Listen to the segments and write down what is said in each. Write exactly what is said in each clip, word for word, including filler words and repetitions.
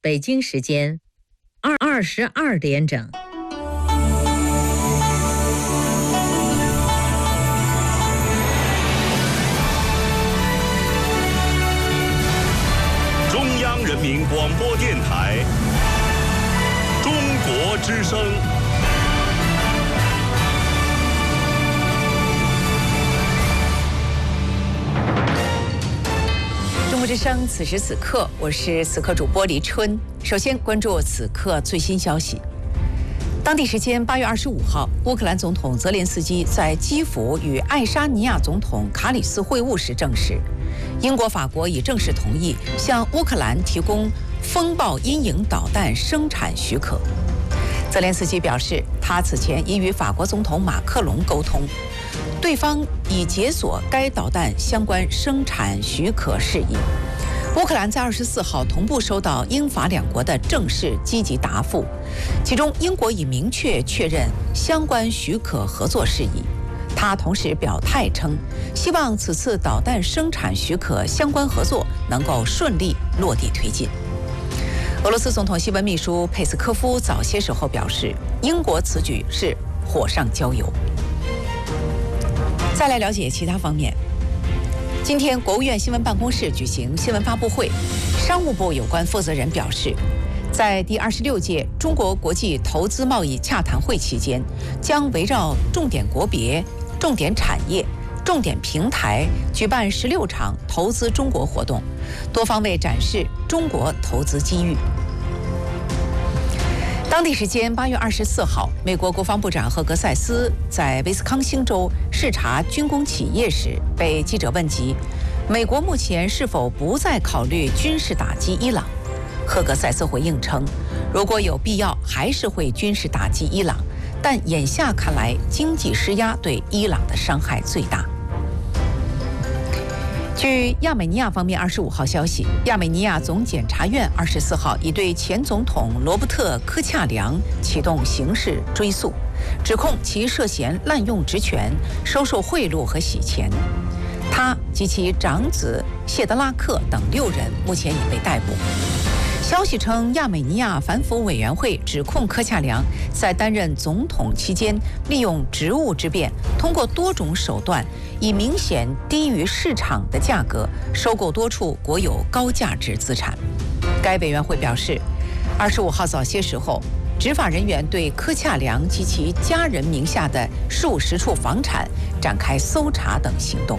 北京时间二二十二点整。 中央人民广播电台中国之声。 中国之声，此时此刻，我是此刻主播黎春。首先关注此刻最新消息。当地时间八月二十五号，乌克兰总统泽连斯基在基辅与爱沙尼亚总统卡里斯会晤时证实，英国、法国已正式同意向乌克兰提供风暴阴影导弹生产许可。泽连斯基表示，他此前已与法国总统马克龙沟通，对方已解锁该导弹相关生产许可事宜。乌克兰在二十四号同步收到英法两国的正式积极答复，其中英国已明确确认相关许可合作事宜。他同时表态称，希望此次导弹生产许可相关合作能够顺利落地推进。俄罗斯总统新闻秘书佩斯科夫早些时候表示，英国此举是火上浇油。再来了解其他方面。今天，国务院新闻办公室举行新闻发布会，商务部有关负责人表示，在第二十六届中国国际投资贸易洽谈会期间，将围绕重点国别、重点产业、重点平台举办十六场投资中国活动，多方位展示中国投资机遇。当地时间八月二十四号，美国国防部长赫格塞斯在威斯康星州视察军工企业时，被记者问及美国目前是否不再考虑军事打击伊朗。赫格塞斯回应称，如果有必要，还是会军事打击伊朗，但眼下看来，经济施压对伊朗的伤害最大。据亚美尼亚方面二十五号消息，亚美尼亚总检察院二十四号已对前总统罗伯特·科恰良启动刑事追诉，指控其涉嫌滥用职权、收受贿赂和洗钱。他及其长子谢德拉克等六人目前已被逮捕。消息称，亚美尼亚反腐委员会指控科恰良在担任总统期间，利用职务之便，通过多种手段，以明显低于市场的价格收购多处国有高价值资产。该委员会表示，二十五号早些时候，执法人员对科恰良及其家人名下的数十处房产展开搜查等行动。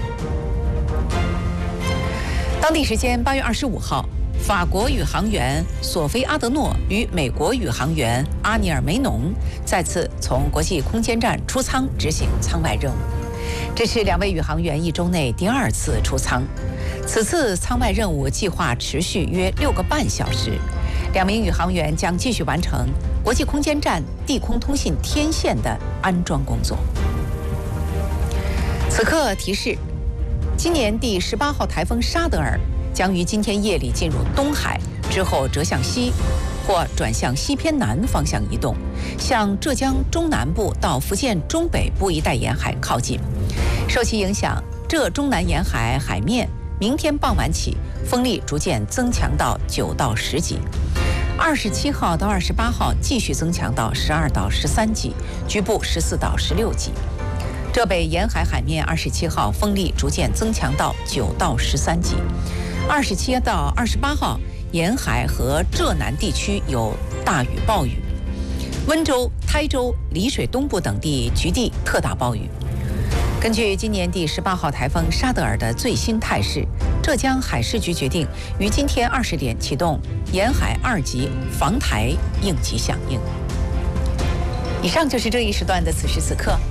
当地时间八月二十五号，法国宇航员索菲阿德诺与美国宇航员阿尼尔梅农再次从国际空间站出舱执行舱外任务，这是两位宇航员一周内第二次出舱。此次舱外任务计划持续约六个半小时，两名宇航员将继续完成国际空间站地空通信天线的安装工作。此刻提示，今年第十八号台风沙德尔将于今天夜里进入东海，之后折向西或转向西偏南方向移动，向浙江中南部到福建中北部一带沿海靠近。受其影响，浙中南沿海海面明天傍晚起风力逐渐增强到九到十级，二十七号到二十八号继续增强到十二到十三级，局部十四到十六级。浙北沿海海面二十七号风力逐渐增强到九到十三级。二十七到二十八号，沿海和浙南地区有大雨暴雨，温州、台州、丽水东部等地局地特大暴雨。根据今年第十八号台风沙德尔的最新态势，浙江海事局决定于今天二十点启动沿海二级防台应急响应。以上就是这一时段的此时此刻。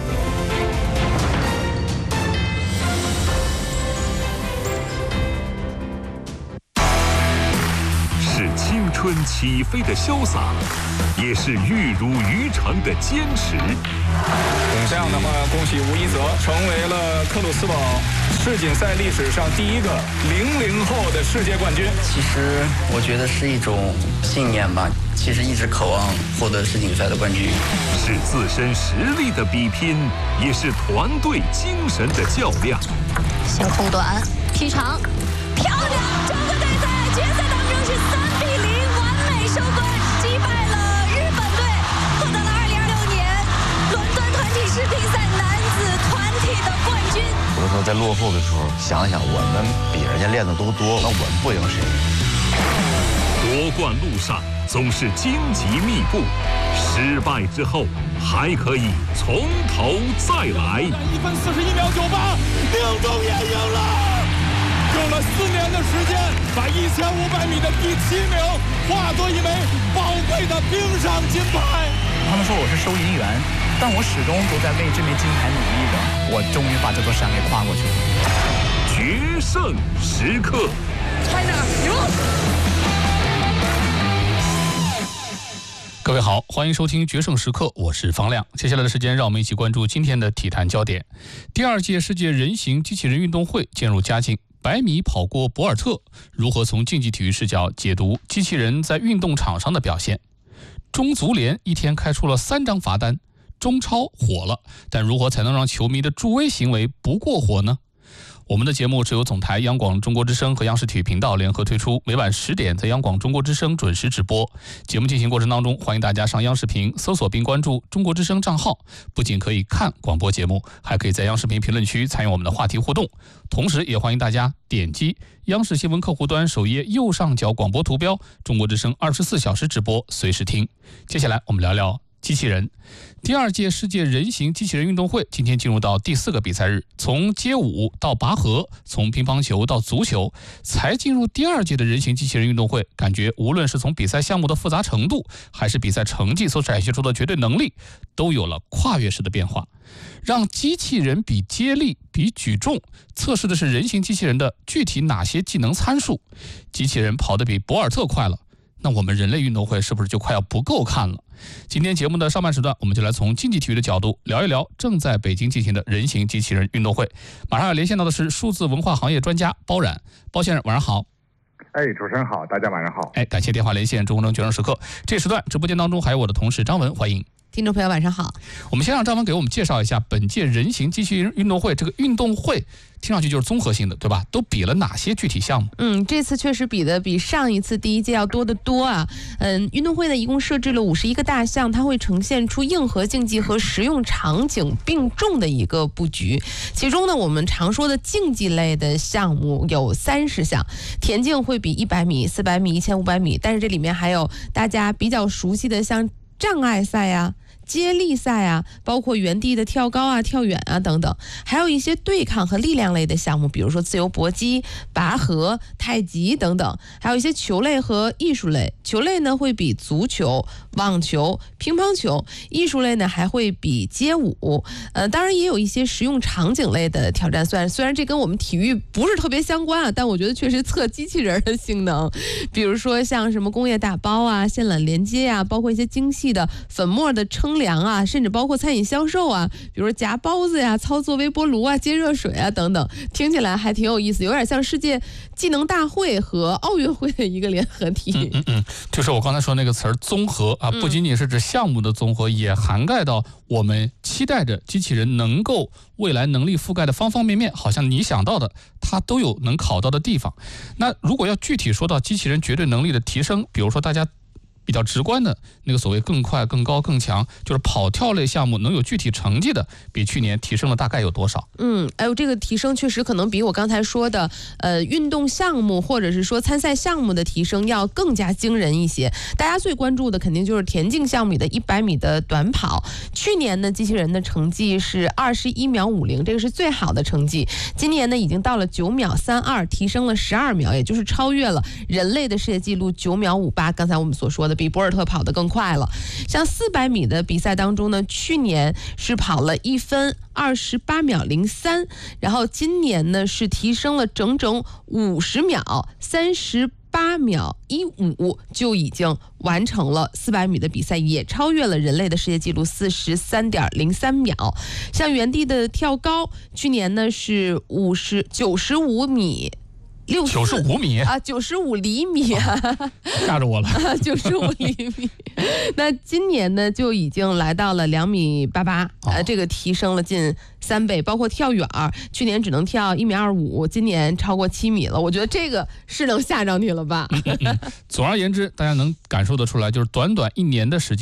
青春起飞的潇洒，也是玉如渔船的坚持。 这样的话，恭喜吴一泽成为了克鲁斯堡世锦赛历史上第一个零零后的世界冠军。 其实我觉得是一种信念吧，其实一直渴望获得世锦赛的冠军。 是自身实力的比拼，也是团队精神的较量。 先空短劈长，漂亮！整个队在决赛当中是三比零完落后的时候，想想我们比人家练的都多，那我们不赢谁？ 夺冠路上总是荆棘密布，失败之后还可以从头再来。 一分四十一秒九八，宁中也赢了。用了四年的时间，把一千五百米的第七名化作一枚宝贵的冰上金牌。 他们说我是收银员，但我始终都在为这枚金牌努力着。我终于把这座山给跨过去了。 决胜时刻， 拍着赢。 各位好，欢迎收听决胜时刻，我是方亮。接下来的时间，让我们一起关注今天的体坛焦点。第二届世界人形机器人运动会渐入佳境，百米跑过博尔特，如何从竞技体育视角解读机器人在运动场上的表现？中足联一天开出了三张罚单，中超火了，但如何才能让球迷的助威行为不过火呢？我们的节目是由总台央广中国之声和央视体育频道联合推出，每晚十点在央广中国之声准时直播。节目进行过程当中，欢迎大家上央视频搜索并关注中国之声账号，不仅可以看广播节目，还可以在央视频评论区参与我们的话题互动。同时也欢迎大家点击央视新闻客户端首页右上角广播图标，中国之声二十四小时直播，随时听。接下来我们聊聊机器人。第二届世界人形机器人运动会今天进入到第四个比赛日，从街舞到拔河，从乒乓球到足球，才进入第二届的人形机器人运动会，感觉无论是从比赛项目的复杂程度，还是比赛成绩所展现出的绝对能力，都有了跨越式的变化。让机器人比接力、比举重，测试的是人形机器人的具体哪些技能参数？机器人跑得比博尔特快了，那我们人类运动会是不是就快要不够看了？今天节目的上半时段，我们就来从竞技体育的角度聊一聊正在北京进行的人形机器人运动会。马上要连线到的是数字文化行业专家包冉，包先生晚上好。 哎，主持人好，大家晚上好。 哎，感谢电话连线中国决胜时刻。这时段直播间当中还有我的同事张文，欢迎。 听众朋友晚上好。 我们先让张文给我们介绍一下本届人形机器人运动会。这个运动会听上去就是综合性的，对吧？都比了哪些具体项目？ 嗯，这次确实比的比上一次第一届要多得多啊。嗯，运动会呢一共设置了五十一个大项，它会呈现出硬核竞技和实用场景并重的一个布局。其中呢，我们常说的竞技类的项目有三十项，田径会比一百米、四百米、一千五百米，但是这里面还有大家比较熟悉的像障碍赛啊、接力赛啊，包括原地的跳高啊、跳远啊等等，还有一些对抗和力量类的项目，比如说自由搏击、拔河、太极等等，还有一些球类和艺术类。球类呢会比足球、网球、乒乓球，艺术类呢还会比街舞。呃，当然也有一些实用场景类的挑战赛，虽然这跟我们体育不是特别相关啊，但我觉得确实测机器人的性能，比如说像什么工业打包啊、线缆连接啊，包括一些精细的粉末的称量啊，甚至包括餐饮销售啊，比如说夹包子呀、操作微波炉啊、接热水啊等等，听起来还挺有意思，有点像世界技能大会和奥运会的一个联合体。 嗯嗯嗯，就是我刚才说那个词儿综合啊，不仅仅是指项目的综合，也涵盖到我们期待着机器人能够未来能力覆盖的方方面面，好像你想到的它都有能考到的地方。那如果要具体说到机器人绝对能力的提升，比如说大家比较直观的那个所谓更快、更高、更强，就是跑跳类项目能有具体成绩的，比去年提升了大概有多少？ 嗯，哎呦，这个提升确实可能比我刚才说的呃运动项目或者是说参赛项目的提升要更加惊人一些。大家最关注的肯定就是田径项目里的一百米的短跑。去年呢，机器人的成绩是二十一秒五零，这个是最好的成绩。今年呢，已经到了九秒三二，提升了十二秒，也就是超越了人类的世界纪录九秒五八。刚才我们所说的，比博尔特跑得更快了。像四百米的比赛当中呢，去年是跑了一分二十八秒零三，然后今年呢是提升了整整五十秒，三十八秒一五就已经完成了四百米的比赛，也超越了人类的世界纪录四十三点零三秒。像原地的跳高，去年呢是五十九十五米。六九十五米啊，九十五厘米啊， 吓着我了， 九十五厘米。那今年呢，就已经来到了两米八八，呃，这个提升了近三倍。包括跳远，去年只能跳一米二五，今年超过七米了。我觉得这个是能吓着你了吧？ 嗯嗯嗯。总而言之，大家能感受得出来，就是短短一年的时间，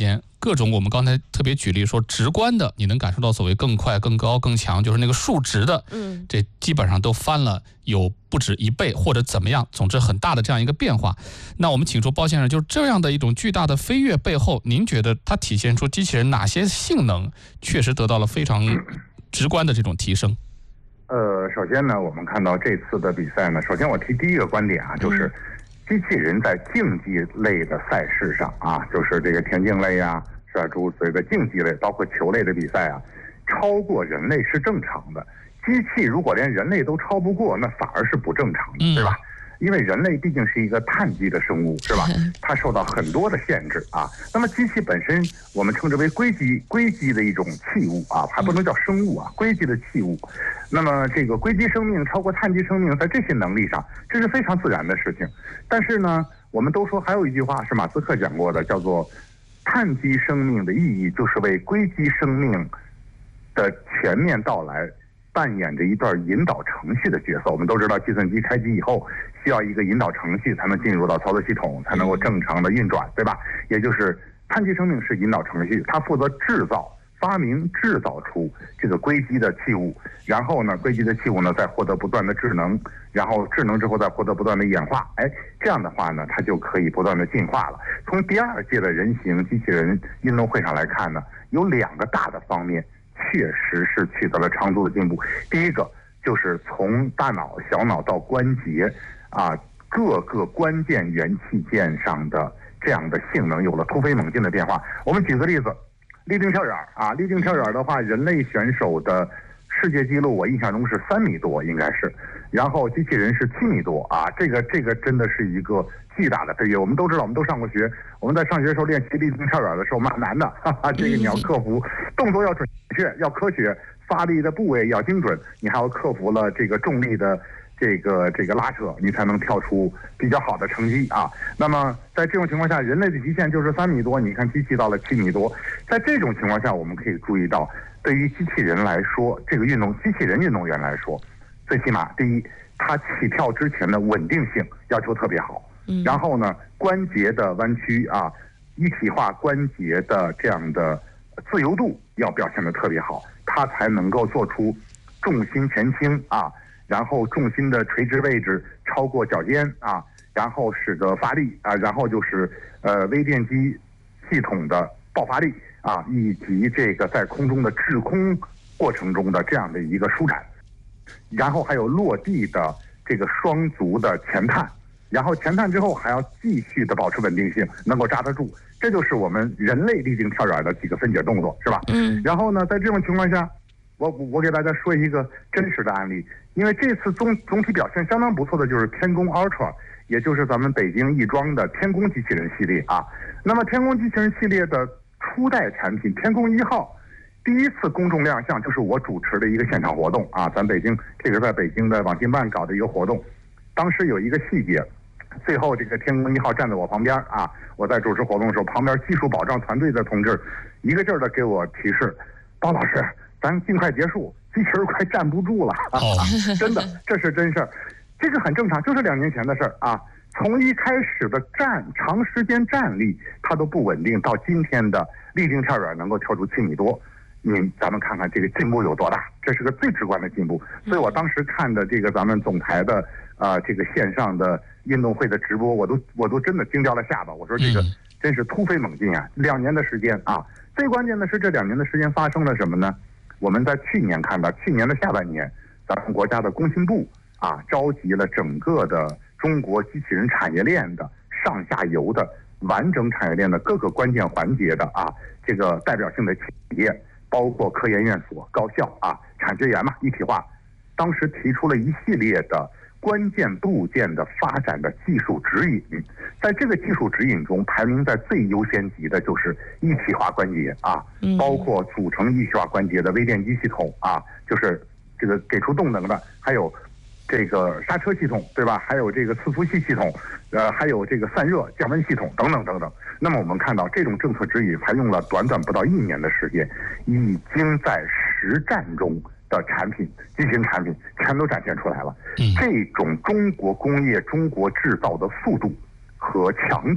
各种我们刚才特别举例说直观的，你能感受到所谓更快、更高、更强，就是那个数值的， 嗯， 这基本上都翻了有不止一倍或者怎么样，总之很大的这样一个变化。那我们请出包先生，就是这样的一种巨大的飞跃背后，您觉得它体现出机器人哪些性能确实得到了非常直观的这种提升？ 呃，首先呢，我们看到这次的比赛呢，首先我提第一个观点啊，就是机器人在竞技类的赛事上啊，就是这个田径类啊，是吧？诸如此类的竞技类，包括球类的比赛啊，超过人类是正常的。机器如果连人类都超不过，那反而是不正常的，对吧？因为人类毕竟是一个碳基的生物，是吧？它受到很多的限制啊。那么机器本身，我们称之为硅基，硅基的一种器物啊，还不能叫生物啊，硅基的器物。那么这个硅基生命超过碳基生命，在这些能力上，这是非常自然的事情。但是呢，我们都说还有一句话是马斯克讲过的，叫做碳基生命的意义就是为硅基生命的全面到来扮演着一段引导程序的角色。我们都知道，计算机开机以后需要一个引导程序才能进入到操作系统，才能够正常的运转，对吧？也就是碳基生命是引导程序，它负责制造、发明、制造出这个硅基的器物，然后呢，硅基的器物呢再获得不断的智能，然后智能之后再获得不断的演化，哎，这样的话呢，它就可以不断的进化了。从第二届的人形机器人运动会上来看呢，有两个大的方面确实是取得了长足的进步。第一个就是从大脑、小脑到关节啊，各个关键元器件上的这样的性能有了突飞猛进的变化。我们举个例子，立定跳远啊，立定跳远的话，人类选手的世界纪录我印象中是三米多，应该是，然后机器人是七米多啊，这个这个真的是一个巨大的飞跃。我们都知道，我们都上过学，我们在上学的时候练习立定跳远的时候蛮难的，哈哈，这个你要克服动作要准确，要科学，发力的部位要精准，你还要克服了这个重力的这个这个拉扯，你才能跳出比较好的成绩啊。那么在这种情况下，人类的极限就是三米多，你看机器到了七米多。在这种情况下，我们可以注意到，对于机器人来说，这个运动机器人运动员来说，最起码第一，它起跳之前的稳定性要求特别好，然后呢，关节的弯曲啊，一体化关节的这样的自由度要表现得特别好，它才能够做出重心前倾啊，然后重心的垂直位置超过脚尖啊，然后使得发力啊，然后就是呃微电机系统的爆发力啊，以及这个在空中的滞空过程中的这样的一个舒展，然后还有落地的这个双足的前探，然后前探之后还要继续的保持稳定性，能够扎得住，这就是我们人类立定跳远的几个分解动作，是吧？嗯。然后呢，在这种情况下，我我给大家说一个真实的案例，因为这次总总体表现相当不错的就是天宫 Ultra， 也就是咱们北京亦庄的天宫机器人系列啊。那么天宫机器人系列的初代产品天宫一号，第一次公众亮相就是我主持的一个现场活动啊，咱北京这个在北京的网信办搞的一个活动，当时有一个细节。最后，这个天宫一号站在我旁边啊，我在主持活动的时候，旁边技术保障团队的同志一个劲儿的给我提示：“包老师，咱尽快结束，机器人快站不住了。啊”真的，这是真事儿，这个很正常，就是两年前的事儿啊。从一开始的站长时间站立，它都不稳定，到今天的立定跳远能够跳出七米多，你咱们看看这个进步有多大，这是个最直观的进步。所以我当时看的这个咱们总台的啊、呃、这个线上的运动会的直播，我都我都真的惊掉了下巴。我说这个真是突飞猛进啊！两年的时间啊，最关键的是这两年的时间发生了什么呢？我们在去年看到，去年的下半年，咱们国家的工信部啊召集了整个的中国机器人产业链的上下游的完整产业链的各个关键环节的啊这个代表性的企业，包括科研院所、高校啊、产学研嘛一体化，当时提出了一系列的关键部件的发展的技术指引，在这个技术指引中，排名在最优先级的就是一体化关节啊，包括组成一体化关节的微电机系统啊，就是这个给出动能的，还有这个刹车系统，对吧？还有这个伺服器系统，呃，还有这个散热降温系统等等等等。那么我们看到这种政策指引才用了短短不到一年的时间，已经在实战中的产品、机器人产品全都展现出来了。这种中国工业、中国制造的速度和强度，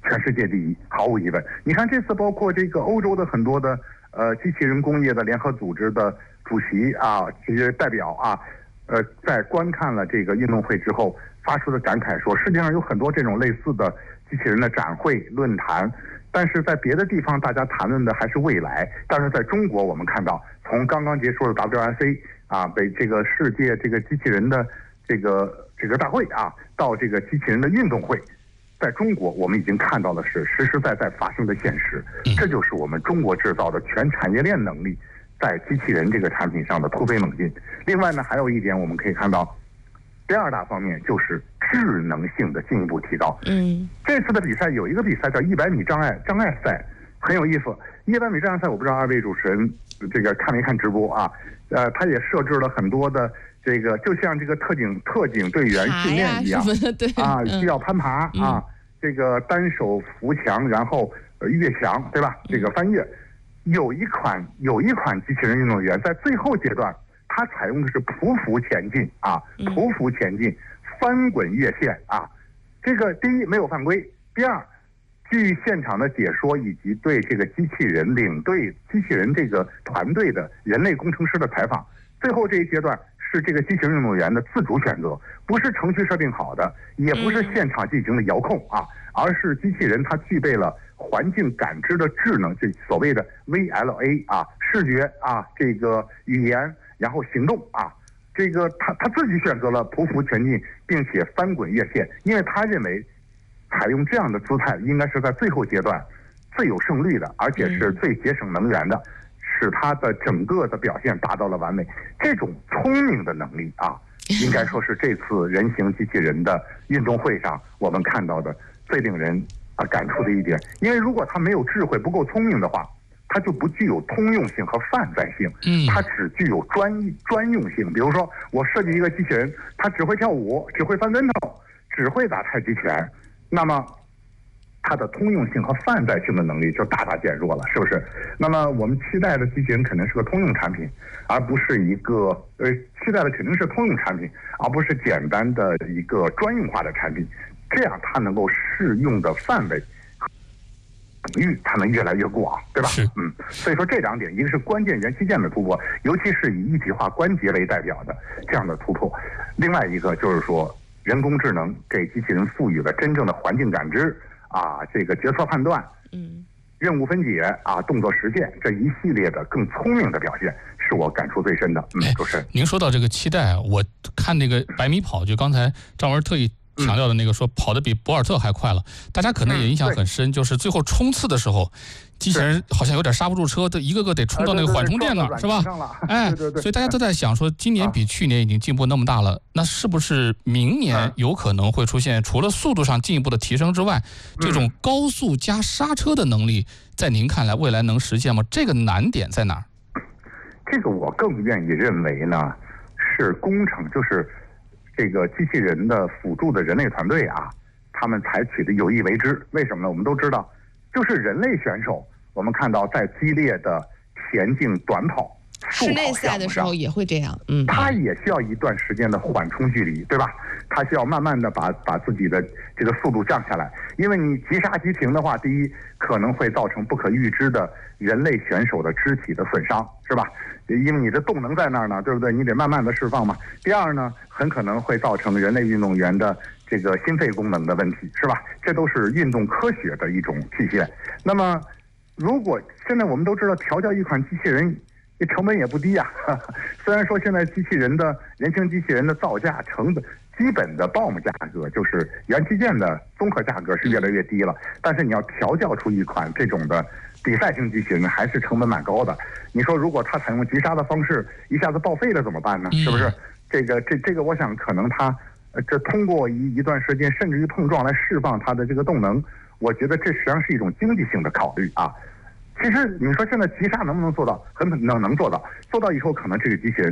全世界第一，毫无疑问。你看这次包括这个欧洲的很多的呃机器人工业的联合组织的主席啊，这些代表啊，呃，在观看了这个运动会之后，发出的感慨说，世界上有很多这种类似的机器人的展会论坛，但是在别的地方大家谈论的还是未来，但是在中国我们看到，从刚刚结束的 W R C 啊，被这个世界这个机器人的这个这个大会啊，到这个机器人的运动会。在中国，我们已经看到的是实实在在发生的现实，这就是我们中国制造的全产业链能力在机器人这个产品上的突飞猛进。另外呢，还有一点我们可以看到，第二大方面就是智能性的进一步提高。 嗯， 这次的比赛有一个比赛叫一百米障碍障碍赛，很有意思。一百米障碍赛，我不知道二位主持人这个看没看直播啊？呃，他也设置了很多的。这个就像这个特警特警队员训练一样啊，需要攀爬嗯、 啊，这个单手扶墙，然后越墙，对吧？这个翻越。有一款有一款机器人运动员在最后阶段，他采用的是匍匐前进啊，匍匐前进，翻滚越线啊。这个第一没有犯规，第二，据现场的解说以及对这个机器人领队、机器人这个团队的人类工程师的采访，最后这一阶段。是这个机器人运动员的自主选择，不是程序设定好的，也不是现场进行的遥控啊，而是机器人它具备了环境感知的智能，这所谓的 V L A 啊，视觉啊，这个语言，然后行动啊，这个他他自己选择了匍匐前进，并且翻滚越线，因为他认为采用这样的姿态应该是在最后阶段最有胜率的，而且是最节省能源的。使他的整个的表现达到了完美，这种聪明的能力啊，应该说是这次人形机器人的运动会上我们看到的最令人啊感触的一点。因为如果他没有智慧、不够聪明的话，他就不具有通用性和泛在性，他只具有专专用性。比如说，我设计一个机器人，他只会跳舞，只会翻跟头，只会打太极拳，那么。它的通用性和泛在性的能力就大大减弱了，是不是？那么我们期待的机器人肯定是个通用产品，而不是一个呃，期待的肯定是通用产品，而不是简单的一个专用化的产品。这样它能够适用的范围、领域，它能越来越广，对吧？嗯，所以说这两点，一个是关键元器件的突破，尤其是以一体化关节为代表的这样的突破；另外一个就是说，人工智能给机器人赋予了真正的环境感知。啊，这个决策判断， 嗯， 任务分解啊，动作实现这一系列的更聪明的表现，是我感触最深的。嗯，主持人， 您说到这个期待啊，我看那个百米跑，就刚才张文特意强调的那个说跑得比博尔特还快了，大家可能也印象很深，就是最后冲刺的时候，机器人好像有点刹不住车，都一个个得冲到那个缓冲垫那儿，是吧？哎，所以大家都在想说，今年比去年已经进步那么大了，那是不是明年有可能会出现除了速度上进一步的提升之外，这种高速加刹车的能力，在您看来未来能实现吗？这个难点在哪儿？ 这个我更愿意认为呢，是工程，就是这个机器人的辅助的人类团队啊，他们采取的有意为之。为什么呢？我们都知道，就是人类选手，我们看到在激烈的田径短跑、 室内赛的时候也会这样，嗯， 他也需要一段时间的缓冲距离，对吧？他需要慢慢的把把自己的这个速度降下来，因为你急刹急停的话，第一可能会造成不可预知的人类选手的肢体的损伤，是吧？因为你的动能在那儿呢，对不对？你得慢慢的释放嘛。第二呢，很可能会造成人类运动员的这个心肺功能的问题，是吧？这都是运动科学的一种体现。那么，如果现在我们都知道调教一款机器人，这成本也不低呀、啊。虽然说现在机器人的人形机器人的造价成本，基本的 B O M 价格就是元器件的综合价格是越来越低了，但是你要调教出一款这种的比赛型机器人，还是成本蛮高的。你说如果它采用急刹的方式一下子报废了怎么办呢？是不是？这个这这个我想可能它呃这通过一一段时间甚至于碰撞来释放它的这个动能，我觉得这实际上是一种经济性的考虑啊。其实你说现在急刹能不能做到？很能能做到，做到以后可能这个机器人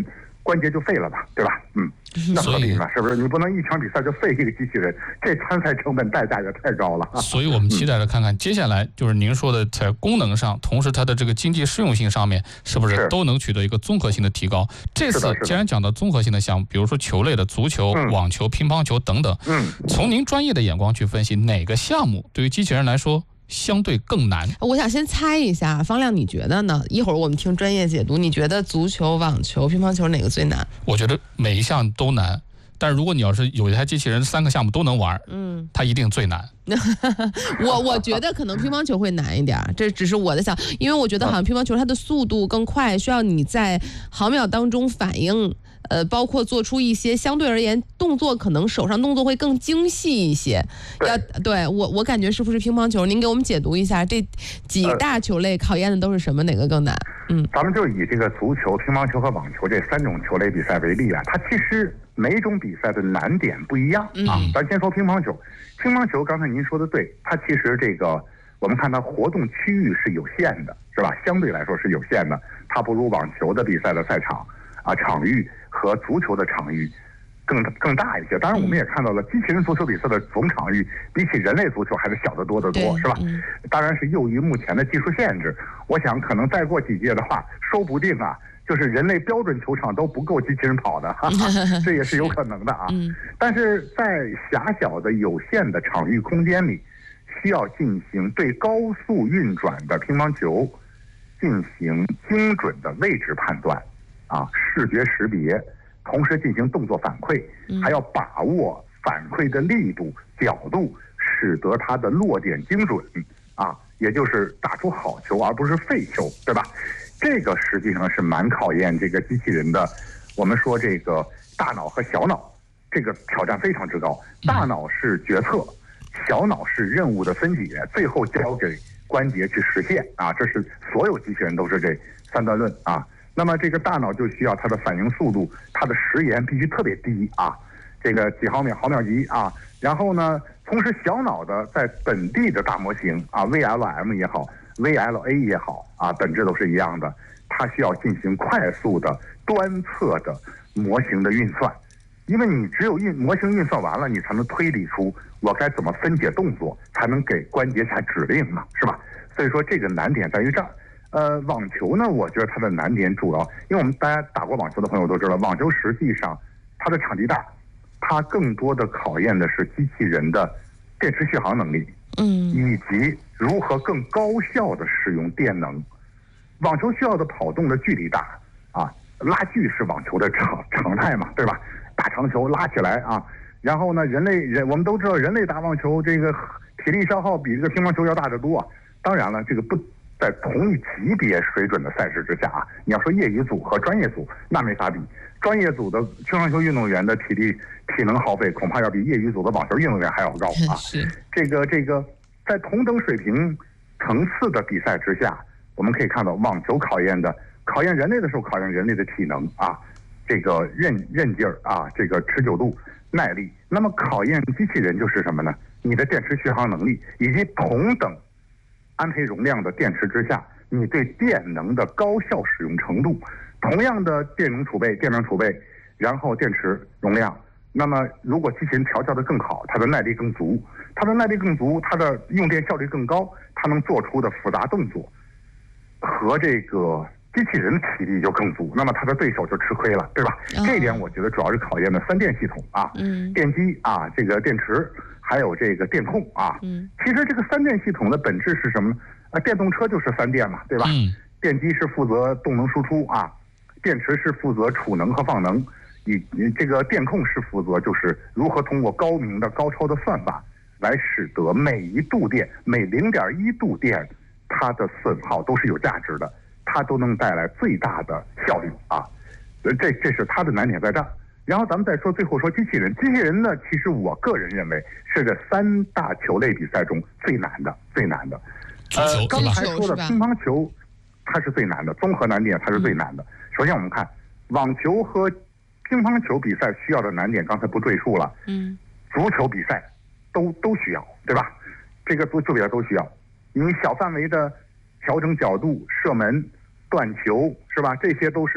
关节就废了吧，对吧？嗯，那合理嘛？是不是？你不能一场比赛就废一个机器人，这参赛成本代价也太高了。 所以我们期待着看看接下来就是您说的在功能上，同时它的这个经济适用性上面，是不是都能取得一个综合性的提高？这次既然讲到综合性的项目，比如说球类的足球、 嗯、 网球、乒乓球等等， 嗯， 从您专业的眼光去分析，哪个项目对于机器人来说相对更难？ 我想先猜一下，方亮你觉得呢？一会儿我们听专业解读，你觉得足球、网球、乒乓球哪个最难？ 我觉得每一项都难，但是如果你要是有一台机器人三个项目都能玩，嗯，它一定最难。 我我觉得可能乒乓球会难一点，这只是我的想，因为我觉得好像乒乓球它的速度更快，需要你在毫秒当中反应。呃，包括做出一些相对而言动作，可能手上动作会更精细一些。要对我，我感觉是不是乒乓球？您给我们解读一下这几大球类考验的都是什么？哪个更难？嗯， 咱们就以这个足球、乒乓球和网球这三种球类比赛为例啊，它其实每种比赛的难点不一样啊。嗯、咱先说乒乓球，乒乓球刚才您说的对，它其实这个我们看它活动区域是有限的，是吧？相对来说是有限的，它不如网球的比赛的赛场啊场域。和足球的场域更更大一些，当然我们也看到了机器人足球比赛的总场域比起人类足球还是小得多得多，是吧？嗯、当然是由于目前的技术限制，我想可能再过几届的话，说不定啊，就是人类标准球场都不够机器人跑的，哈哈这也是有可能的啊。嗯、但是在狭小的有限的场域空间里，需要进行对高速运转的乒乓球进行精准的位置判断。啊，视觉识别，同时进行动作反馈，还要把握反馈的力度、角度，使得它的落点精准。啊，也就是打出好球，而不是废球，对吧？这个实际上是蛮考验这个机器人的。我们说这个大脑和小脑，这个挑战非常之高。大脑是决策，小脑是任务的分解，最后交给关节去实现。啊，这是所有机器人都是这三段论啊。那么这个大脑就需要它的反应速度，它的时延必须特别低啊，这个几毫秒、毫秒级啊。然后呢，同时小脑的在本地的大模型啊 ，V L M 也好 ，V L A 也好啊，本质都是一样的，它需要进行快速的端侧的模型的运算，因为你只有运模型运算完了，你才能推理出我该怎么分解动作，才能给关节下指令嘛，是吧？所以说这个难点在于这儿。呃，网球呢，我觉得它的难点主要，因为我们大家打过网球的朋友都知道，网球实际上它的场地大，它更多的考验的是机器人的电池续航能力，嗯，以及如何更高效的使用电能。网球需要的跑动的距离大啊，拉锯是网球的常常态嘛，对吧？大长球拉起来啊，然后呢，人类人我们都知道，人类打网球这个体力消耗比这个乒乓球要大得多啊。当然了，这个不。在同一级别水准的赛事之下啊，你要说业余组和专业组，那没法比。专业组的乒乓球运动员的体力体能耗费，恐怕要比业余组的网球运动员还要高啊。是这个这个，在同等水平层次的比赛之下，我们可以看到网球考验的考验人类的时候，考验人类的体能啊，这个韧韧劲儿啊，这个持久度、耐力。那么考验机器人就是什么呢？你的电池续航能力以及同等安培容量的电池之下，你对电能的高效使用程度，同样的电能储备、电能储备，然后电池容量，那么如果机器人调教的更好，它的耐力更足，它的耐力更足，它的用电效率更高，它能做出的复杂动作和这个机器人体力就更足，那么它的对手就吃亏了，对吧？哦、这一点我觉得主要是考验的三电系统啊，嗯、电机啊，这个电池。还有这个电控啊，嗯，其实这个三电系统的本质是什么呢？啊，电动车就是三电嘛，对吧？嗯，电机是负责动能输出啊，电池是负责储能和放能，以这个电控是负责就是如何通过高明的高超的算法来使得每一度电、每零点一度电，它的损耗都是有价值的，它都能带来最大的效率啊。这这是它的难点在这儿。然后咱们再说，最后说机器人。机器人呢，其实我个人认为是这三大球类比赛中最难的，最难的。呃，刚才说的乒乓球，它是最难的，综合难点它是最难的。首先我们看网球和乒乓球比赛需要的难点，刚才不赘述了。嗯。足球比赛都都需要，对吧？这个足球比赛都需要。你小范围的调整角度、射门、断球，是吧？这些都是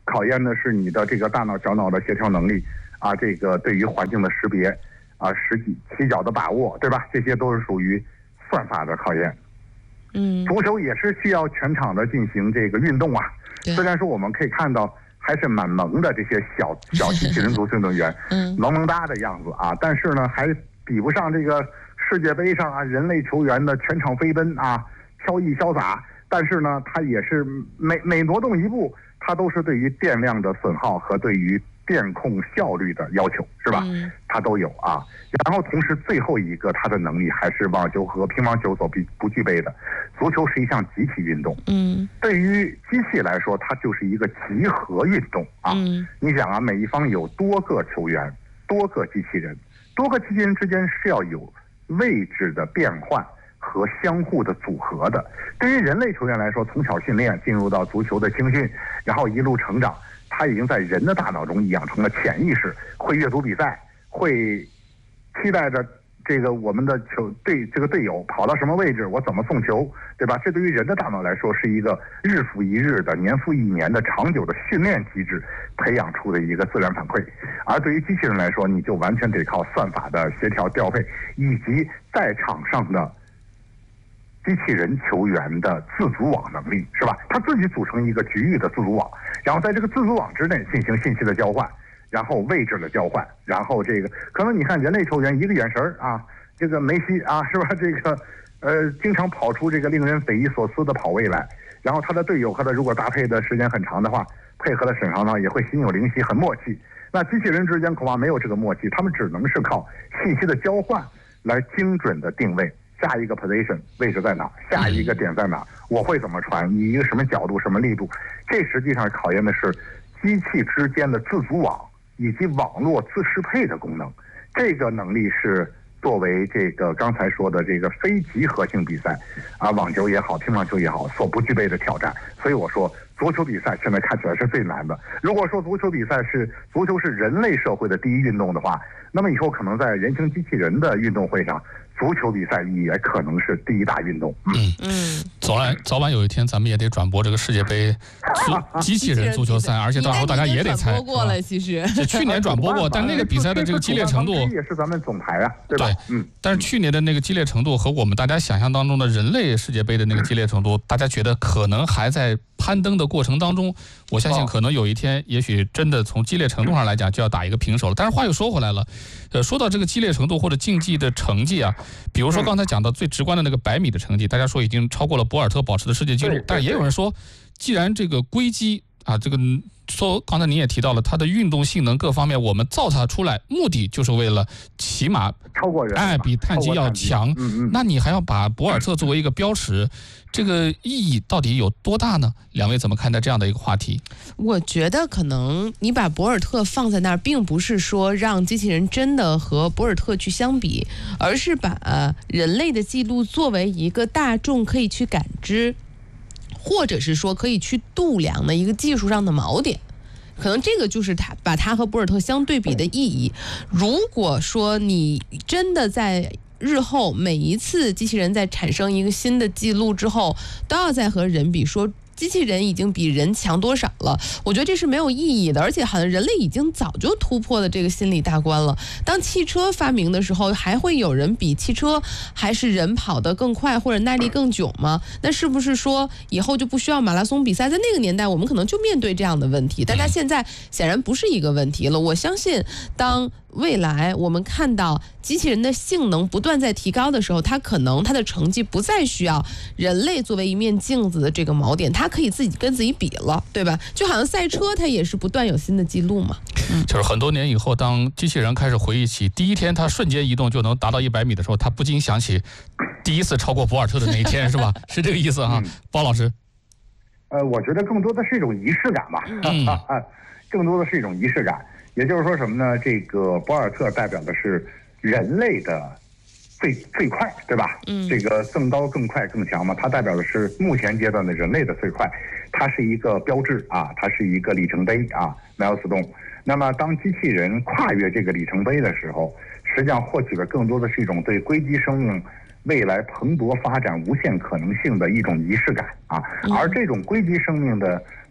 考验的是你的这个大脑小脑的协调能力啊，这个对于环境的识别啊，实际起脚的把握，对吧？这些都是属于算法的考验。 嗯， 足球也是需要全场的进行这个运动啊。虽然说我们可以看到还是蛮萌的这些小小机器人足球运动员， 嗯， 萌萌哒的样子啊，但是呢，还比不上这个世界杯上啊人类球员的全场飞奔啊，飘逸潇洒。但是呢，它也是每每挪动一步，它都是对于电量的损耗和对于电控效率的要求，是吧？ 嗯， 它都有啊。然后同时最后一个，它的能力还是网球和乒乓球所不不具备的。足球是一项集体运动， 嗯， 对于机器来说，它就是一个集合运动啊。 嗯， 你想啊，每一方有多个球员，多个机器人，多个机器人之间是要有位置的变换和相互的组合的。对于人类球员来说，从小训练进入到足球的青训，然后一路成长，他已经在人的大脑中养成了潜意识，会阅读比赛，会期待着这个我们的球队这个队友跑到什么位置，我怎么送球，对吧？这对于人的大脑来说是一个日复一日的、年复一年的长久的训练机制培养出的一个自然反馈。而对于机器人来说，你就完全得靠算法的协调调配，以及在场上的机器人球员的自组网能力，是吧？他自己组成一个局域的自组网，然后在这个自组网之内进行信息的交换，然后位置的交换，然后这个可能你看人类球员一个眼神啊，这个梅西啊，是吧？这个呃，经常跑出这个令人匪夷所思的跑位来，然后他的队友和他如果搭配的时间很长的话，配合的很长呢，也会心有灵犀，很默契。那机器人之间恐怕没有这个默契，他们只能是靠信息的交换来精准的定位。下一个 position 位置在哪？下一个点在哪？我会怎么传？以一个什么角度、什么力度？这实际上考验的是机器之间的自组网以及网络自适配的功能。这个能力是作为这个刚才说的这个非集合性比赛啊，网球也好，乒乓球也好，所不具备的挑战。所以我说，足球比赛现在看起来是最难的。如果说足球比赛是足球是人类社会的第一运动的话，那么以后可能在人形机器人的运动会上，足球比赛也可能是第一大运动。 嗯嗯，早晚早晚有一天咱们也得转播这个世界杯机器人足球赛，而且到时候大家也得猜。 转播过了，其实就去年转播过，但那个比赛的这个激烈程度也是咱们总台啊，对吧？ 对，嗯。但是去年的那个激烈程度和我们大家想象当中的人类世界杯的那个激烈程度，大家觉得可能还在攀登的过程当中。我相信可能有一天，也许真的从激烈程度上来讲就要打一个平手了。但是话又说回来了，呃，说到这个激烈程度或者竞技的成绩啊，比如说刚才讲到最直观的那个百米的成绩，大家说已经超过了博尔特保持的世界纪录，但是也有人说，既然这个硅基啊，这个说刚才您也提到了，它的运动性能各方面，我们造它出来，目的就是为了起码超过人， 哎，比碳基要强。 嗯嗯。 那你还要把博尔特作为一个标尺，这个意义到底有多大呢？两位怎么看待这样的一个话题？ 我觉得可能你把博尔特放在那儿，并不是说让机器人真的和博尔特去相比，而是把、呃、人类的记录作为一个大众可以去感知，或者是说可以去度量的一个技术上的锚点。可能这个就是他把他和博尔特相对比的意义。如果说你真的在日后每一次机器人在产生一个新的记录之后，都要再和人比，说机器人已经比人强多少了，我觉得这是没有意义的。而且好像人类已经早就突破了这个心理大关了。当汽车发明的时候，还会有人比汽车还是人跑得更快或者耐力更久吗？那是不是说以后就不需要马拉松比赛？在那个年代我们可能就面对这样的问题，但它现在显然不是一个问题了。我相信当未来我们看到机器人的性能不断在提高的时候，它可能它的成绩不再需要人类作为一面镜子的这个锚点，它可以自己跟自己比了，对吧？就好像赛车它也是不断有新的记录嘛。 嗯，就是很多年以后，当机器人开始回忆起第一天它瞬间移动就能达到一百米的时候，它不禁想起第一次超过博尔特的那一天，是吧？是这个意思哈，嗯、包老师。 呃，我觉得更多的是一种仪式感吧，嗯、更多的是一种仪式感。也就是说什么呢？这个博尔特代表的是人类的最最快，对吧？嗯，这个更高、更快、更强嘛，它代表的是目前阶段的人类的最快，它是一个标志啊，它是一个里程碑啊 ，milestone。那么当机器人跨越这个里程碑的时候，实际上获取的更多的是一种对硅基生命未来蓬勃发展无限可能性的一种仪式感啊，而这种硅基生命的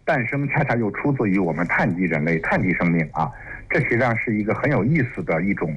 诞生恰恰又出自于我们碳基人类、碳基生命啊，这实际上是一个很有意思的一种